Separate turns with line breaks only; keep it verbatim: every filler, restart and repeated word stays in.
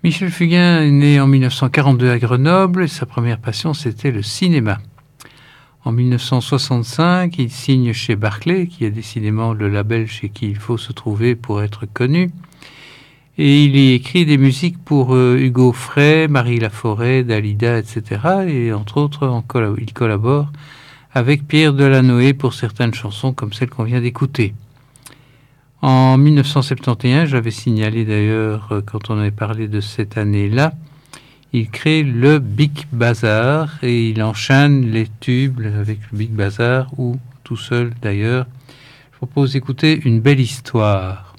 Michel Fugain est né en mille neuf cent quarante-deux à Grenoble et sa première passion, c'était le cinéma. En mille neuf cent soixante-cinq, il signe chez Barclay, qui est décidément le label chez qui il faut se trouver pour être connu. Et il y écrit des musiques pour euh, Hugo Frey, Marie Laforêt, Dalida, et cetera. Et entre autres, en coll- il collabore avec Pierre Delanoë pour certaines chansons comme celle qu'on vient d'écouter. En mille neuf cent soixante et onze, j'avais signalé d'ailleurs euh, quand on avait parlé de cette année-là, il crée le Big Bazar et il enchaîne les tubes avec le Big Bazar ou tout seul d'ailleurs. Je propose d'écouter Une belle histoire.